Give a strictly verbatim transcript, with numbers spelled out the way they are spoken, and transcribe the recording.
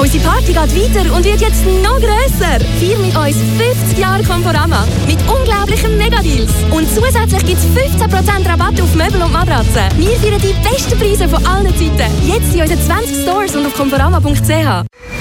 Unsere Party geht weiter und wird jetzt noch grösser. Feier mit uns fünfzig Jahre Conforama mit unglaublichen Megadeals. Und zusätzlich gibt es fünfzehn Prozent Rabatt auf Möbel und Matratzen. Wir feiern die besten Preise von allen Zeiten. Jetzt in unseren zwanzig Stores und auf conforama punkt c h.